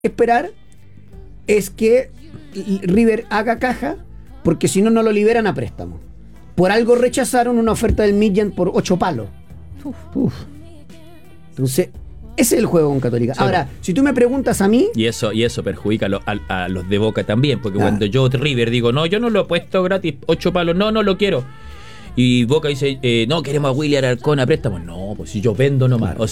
esperar es que River haga caja, porque si no, no lo liberan a préstamo. Por algo rechazaron una oferta del Midtjylland por 8 palos. Uf. Entonces, ese es el juego con Católica. Sí, ahora, si tú me preguntas a mí... Y eso perjudica a los de Boca también, porque cuando yo, River, digo, no, yo no lo he puesto gratis, 8 palos, no lo quiero. Y Boca dice, no, queremos a William Arcón a préstamo. No, pues si yo vendo nomás. Claro. O